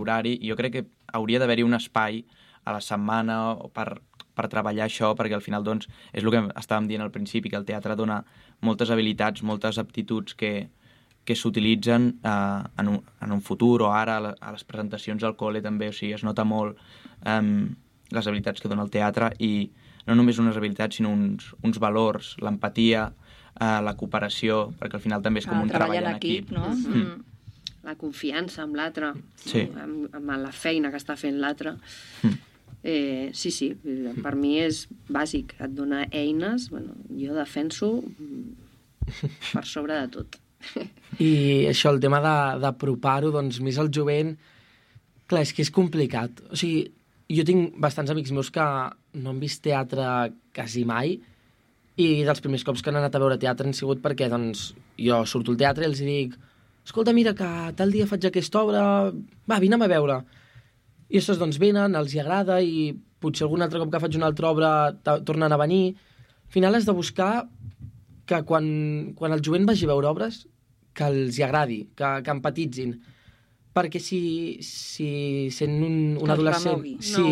horari, i jo crec que hauria d'haver-hi un espai a la setmana per treballar això, perquè al final doncs, és el que estàvem dient al principi, que el teatre dona moltes habilitats, moltes aptituds que s'utilitzen en un futur o ara a les presentacions al col·le també, o sigui, es nota molt les habilitats que dona el teatre, i no només unes habilitats sinó uns valors, l'empatia, la cooperació, perquè al final també és com un treball en equip. No? La confiança amb l'altre, amb la feina que està fent l'altre. Sí, per mi és bàsic, et dona eines, jo defenso per sobre de tot. I això, el tema d'apropar-ho, doncs, més al jovent, clar, és que és complicat. O sigui, jo tinc bastants amics meus que no han vist teatre quasi mai, i dels primers cops que han anat a veure teatre han sigut perquè, doncs, jo surto al teatre i els dic: escolta, mira, que tal dia faig aquesta obra, va, vine'm a veure. I aquests, doncs, venen, els hi agrada, i potser algun altre cop que faig una altra obra tornen a venir. Al final has de buscar que quan el jovent vagi a veure obres, que els hi agradi, que empatitzin. Perquè si sent un adolescent...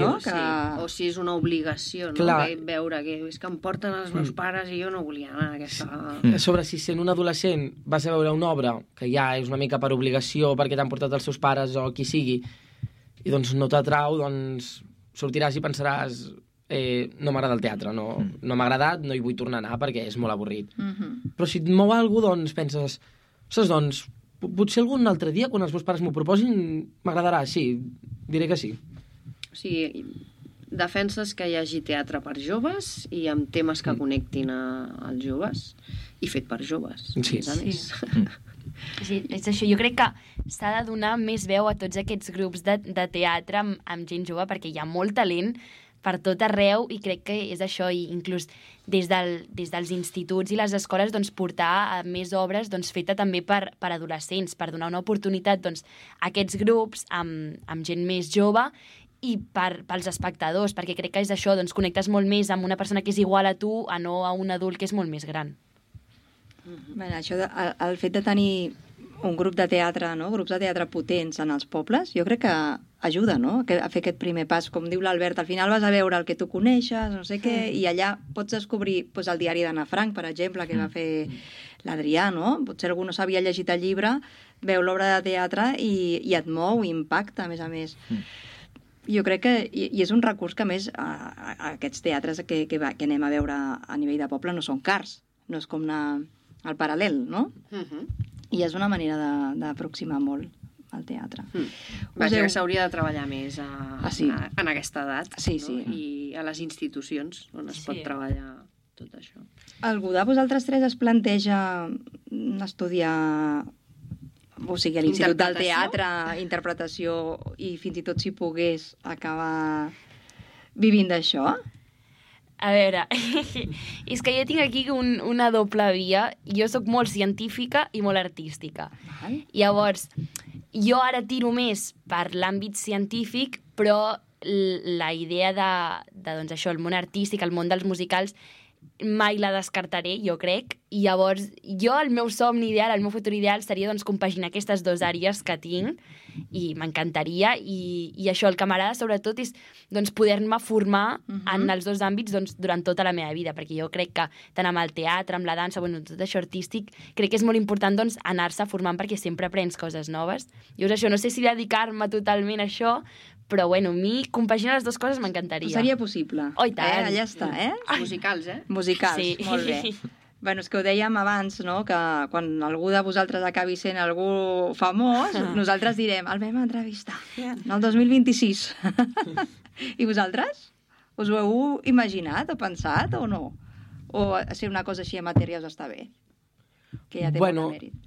O si és una obligació, no? Veure que és que em porten els meus pares i jo no volia anar a aquesta... A sobre, si sent un adolescent vas a veure una obra que ja és una mica per obligació perquè t'han portat els seus pares o qui sigui, i doncs no t'atrau, doncs sortiràs i pensaràs: no m'agrada el teatre, no m'ha agradat, no hi vull tornar a anar perquè és molt avorrit. Però si et mou alguna cosa, doncs penses: ostres, doncs, potser algun altre dia, quan els meus pares m'ho proposin, m'agradarà, sí, diré que sí. O sigui, defenses que hi hagi teatre per joves i amb temes que connectin als joves, i fet per joves. Sí. Sí, és això. Jo crec que s'ha de donar més veu a tots aquests grups de teatre amb gent jove, perquè hi ha molt talent per tot arreu, i crec que és això, i inclús des dels instituts i les escoles, doncs, portar més obres, doncs, feta també per adolescents, per donar una oportunitat, doncs, a aquests grups amb gent més jove, i pels espectadors, perquè crec que és això, doncs, connectes molt més amb una persona que és igual a tu, a no a un adult que és molt més gran. Això, el fet de tenir un grup de teatre, no? Grups de teatre potents en els pobles, jo crec que ajuda, no? A fer aquest primer pas. Com diu l'Albert, al final vas a veure el que tu coneixes, no sé què, i allà pots descobrir el diari d'Anna Frank, per exemple, que va fer l'Adrià, no? Potser algú no s'havia llegit el llibre, veu l'obra de teatre i et mou, i impacta, a més. Jo crec que, i és un recurs que, a més, aquests teatres que anem a veure a nivell de poble no són cars, no és com anar al Paral·lel, no? I és una manera d'aproximar molt al teatre. Vaja, que s'hauria de treballar més en aquesta edat, no? I a les institucions on es pot treballar tot això. Algú de vosaltres tres es planteja estudiar, o sigui, a l'Institut del Teatre, interpretació, i fins i tot, si pogués, acabar vivint d'això? A veure, és que jo tinc aquí una doble via. Jo sóc molt científica i molt artística. Llavors, jo ara tiro més per l'àmbit científic, però la idea doncs això, el món artístic, el món dels musicals, mai la descartaré, jo crec. I llavors, el meu somni ideal, el meu futur ideal seria, doncs, compaginar aquestes dues àrees que tinc, i m'encantaria, i això, el que m'agrada sobretot és, doncs, poder-me formar en els dos àmbits, doncs, durant tota la meva vida, perquè jo crec que tant amb el teatre, amb la dansa, tot això artístic, crec que és molt important, doncs, anar-se formant, perquè sempre aprens coses noves. Llavors, això, no sé si dedicar-me totalment a això, però, a mi compaginar les dues coses m'encantaria. Seria possible. Oh, i tant. Allà està, Musicals, Musicals, sí. Molt bé. Bueno, és que ho dèiem abans, no?, que quan algú de vosaltres acabi sent algú famós, nosaltres direm: el vam entrevistar en el 2026. I vosaltres? Us ho heu imaginat o pensat o no? O ser una cosa així amateur ja us està bé? Que ja té molt de mèrit.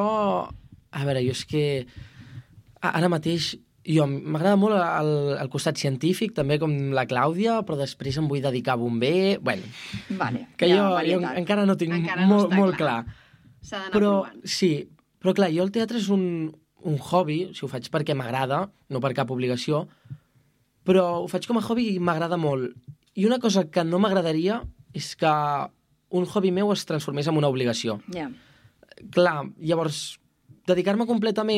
A veure, jo és que ara mateix m'agrada molt el costat científic, també com la Clàudia, però després em vull dedicar a bomber. Que jo encara no tinc molt clar. S'ha d'anar provant. Sí, però clar, jo el teatre és un hobby, si ho faig perquè m'agrada, no per cap obligació, però ho faig com a hobby i m'agrada molt. I una cosa que no m'agradaria és que un hobby meu es transformés en una obligació. Clar, llavors, dedicar-me completament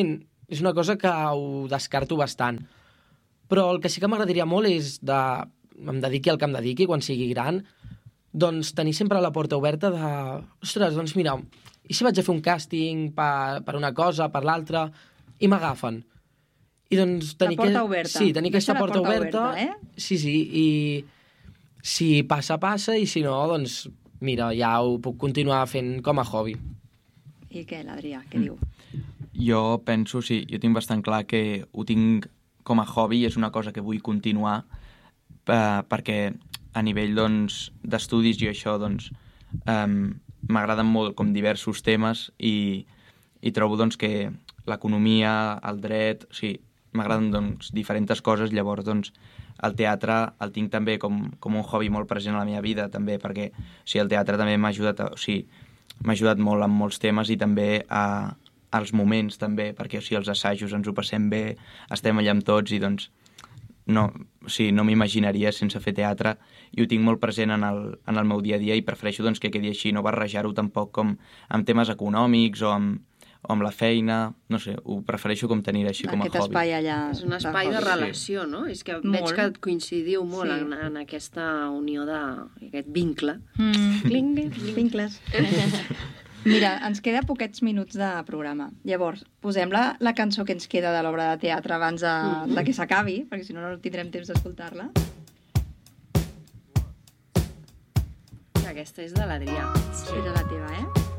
és una cosa que ho descarto bastant. Però el que sí que m'agradaria molt és em dediqui al que em dediqui quan sigui gran, doncs tenir sempre la porta oberta de... Ostres, doncs mira, i si vaig a fer un càsting per una cosa, per l'altra, i m'agafen? I doncs tenir la porta oberta. Sí, tenir aquesta porta oberta. Sí, i si passa, passa, i si no, doncs mira, ja ho puc continuar fent com a hobby. I què, l'Adrià, què diu? Jo penso, sí, jo tinc bastant clar que ho tinc com a hobby, és una cosa que vull continuar, perquè a nivell d'estudis i això m'agraden molt com diversos temes i trobo que l'economia, el dret, o sigui, m'agraden diferents coses, llavors el teatre el tinc també com un hobby molt present a la meva vida, també, perquè el teatre també m'ha ajudat molt en molts temes i també als moments també, perquè els assajos ens ho passem bé, estem allà amb tots i no m'imaginaria sense fer teatre i ho tinc molt present en el meu dia a dia i prefereixo que quedi així, no barrejar-ho tampoc com amb temes econòmics o amb la feina, no sé, ho prefereixo com tenir així com a hobby. Aquest espai allà... És un espai de relació, no? És que veig que coincidiu molt en aquesta unió d'aquest vincle. Vincles. Mira, ens queda poquets minuts de programa. Llavors, posem la cançó que ens queda de l'obra de teatre abans de que s'acabi, perquè si no, no tindrem temps d'escoltar-la. Aquesta és de l'Adrià. Sí, de la teva,